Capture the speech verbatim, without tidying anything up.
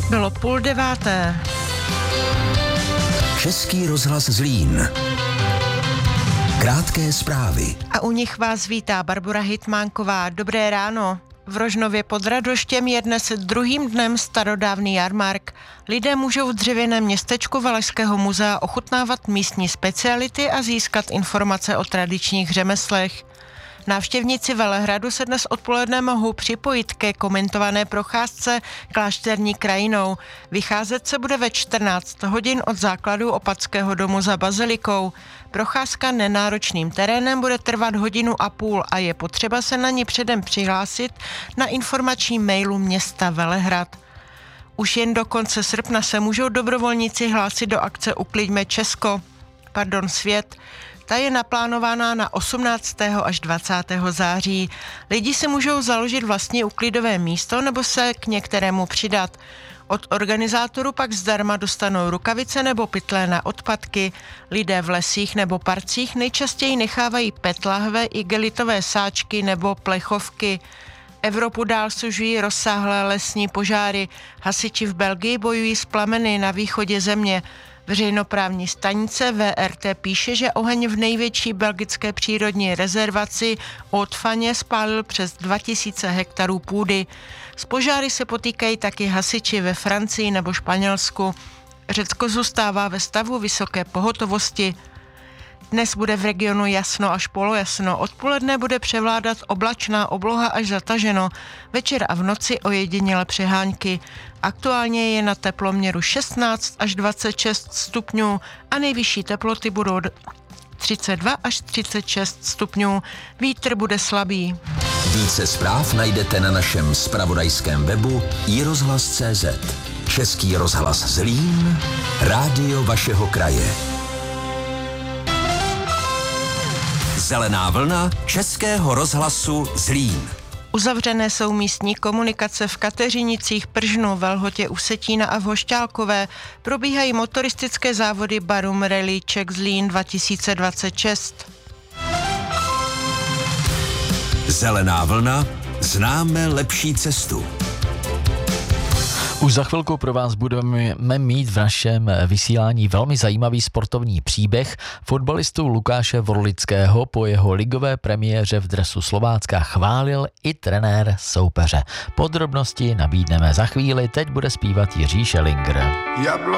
Bylo půl deváté. Český rozhlas Zlín. Krátké zprávy. A u nich vás vítá Barbora Hitmánková. Dobré ráno. V Rožnově pod Radoštěm je dnes druhým dnem starodávný jarmark. Lidé můžou v dřevěném městečku Valašského muzea ochutnávat místní speciality a získat informace o tradičních řemeslech. Návštěvníci Velehradu se dnes odpoledne mohou připojit ke komentované procházce klášterní krajinou. Vycházet se bude ve čtrnáct hodin od základu Opatského domu za bazilikou. Procházka nenáročným terénem bude trvat hodinu a půl a je potřeba se na ní předem přihlásit na informačním mailu města Velehrad. Už jen do konce srpna se můžou dobrovolníci hlásit do akce Uklidíme Česko, pardon svět. Ta je naplánovaná na osmnáctého až dvacátého září. Lidi si můžou založit vlastní uklidové místo nebo se k některému přidat. Od organizátorů pak zdarma dostanou rukavice nebo pytle na odpadky. Lidé v lesích nebo parcích nejčastěji nechávají pet lahve, igelitové sáčky nebo plechovky. Evropu dál sužují rozsáhlé lesní požáry. Hasiči v Belgii bojují s plameny na východě země. Veřejnoprávní stanice V R T píše, že oheň v největší belgické přírodní rezervaci Haute-Fagne spálil přes dva tisíce hektarů půdy. S požáry se potýkají taky hasiči ve Francii nebo Španělsku. Řecko zůstává ve stavu vysoké pohotovosti. Dnes bude v regionu jasno až polojasno. Odpoledne bude převládat oblačná obloha až zataženo. Večer a v noci ojediněle přehánky. Aktuálně je na teploměru šestnáct až dvacet šest stupňů a nejvyšší teploty budou třicet dva až třicet šest stupňů. Vítr bude slabý. Více zpráv najdete na našem zpravodajském webu i rozhlas tečka cé zet. Český rozhlas Zlín, rádio vašeho kraje. Zelená vlna Českého rozhlasu Zlín. Uzavřené jsou místní komunikace v Kateřinicích, Pržnu, Velhotě u Setína a v Hošťálkové. Probíhají motoristické závody Barum Rally Czech Zlín dva tisíce dvacet šest. Zelená vlna, známe lepší cestu. Už za chvilku pro vás budeme mít v našem vysílání velmi zajímavý sportovní příběh fotbalistu Lukáše Vorlického. Po jeho ligové premiéře v dresu Slovácka chválil i trenér soupeře. Podrobnosti nabídneme za chvíli, teď bude zpívat Jiří Šelinger.